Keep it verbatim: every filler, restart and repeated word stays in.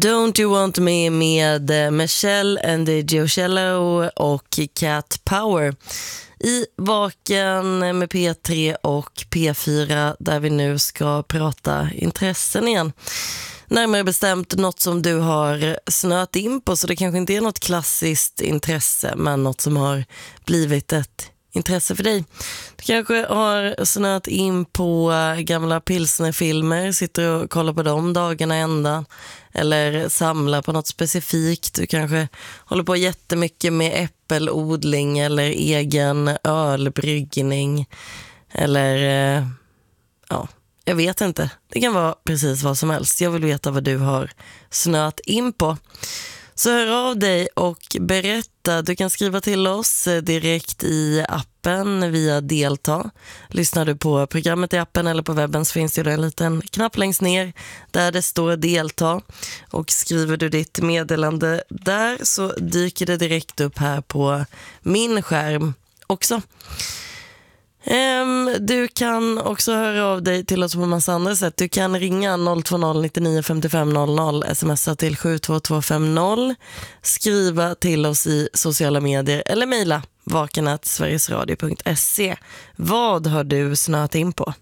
Don't You Want Me med Michelle and the Giocello och Cat Power i Vaken med P tre och P fyra, där vi nu ska prata intressen igen. Närmare bestämt något som du har snöat in på, så det kanske inte är något klassiskt intresse, men något som har blivit ett intresse för dig. Du kanske har snöat in på gamla pilsnerfilmer, sitter och kollar på dem dagarna ända, eller samlar på något specifikt. Du kanske håller på jättemycket med äppelodling eller egen ölbryggning, eller ja, jag vet inte. Det kan vara precis vad som helst. Jag vill veta vad du har snöat in på. Så hör av dig och berätta. Du kan skriva till oss direkt i appen via Delta. Lyssnar du på programmet i appen eller på webben, så finns det en liten knapp längst ner där det står Delta. Och skriver du ditt meddelande där, så dyker det direkt upp här på min skärm också. Um, du kan också höra av dig till oss på en massa andra sätt. Du kan ringa noll två noll nittionio femtiofem noll noll, smsa till sju två två fem noll, skriva till oss i sociala medier eller mejla vaken at sverigesradio punkt se. Vad har du snöat in på?